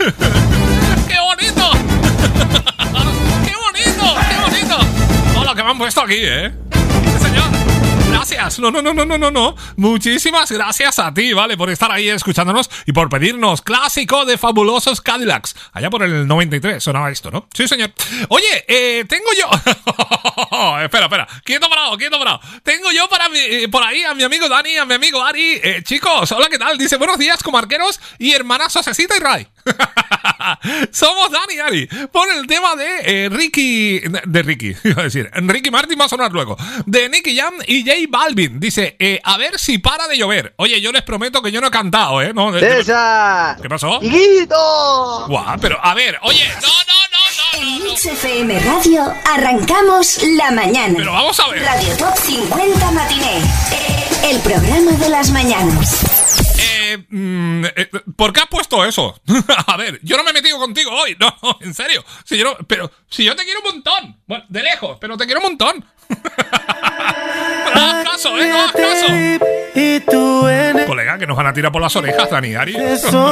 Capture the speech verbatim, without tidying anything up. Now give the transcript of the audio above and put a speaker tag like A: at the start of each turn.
A: ¡Qué bonito! ¡Qué bonito! ¡Qué bonito! Hola, que me han puesto aquí, ¿eh? Sí, señor. Gracias. No, no, no, no, no, no, no. Muchísimas gracias a ti, ¿vale? Por estar ahí escuchándonos y por pedirnos clásico de Fabulosos Cadillacs. Allá por el noventa y tres sonaba esto, ¿no? Sí, señor. Oye, eh, tengo yo... espera, espera. Quieto parado, quieto parado. Tengo yo para mi, eh, por ahí a mi amigo Dani, a mi amigo Ari. Eh, chicos, hola, ¿qué tal? Dice, buenos días, comarqueros y hermanas Sosecita y Ray. Somos Dani y Ari. Pon el tema de eh, Ricky... De Ricky, iba a decir. Ricky Martin va a sonar luego. De Nicky Jam y J Balvin. Dice, eh, a ver si para de llover. Oye, yo les prometo que yo no he cantado, ¿eh? No,
B: ¡César!
A: ¿Qué pasó?
B: ¡Higuito!
A: Guau, pero a ver, oye, no, no, no, no, no,
C: En
A: no.
C: Mix F M Radio arrancamos la mañana.
A: Pero vamos a ver.
C: Radio Top cincuenta Matiné. El programa de las mañanas.
A: Eh, mm, eh, ¿por qué has puesto eso? A ver, yo no me he metido contigo hoy. No, en serio. Si yo no, pero si yo te quiero un montón. Bueno, de lejos, pero te quiero un montón. No hagas caso, eh, no hagas caso. Colega, que nos van a tirar por las orejas, Dani Ari.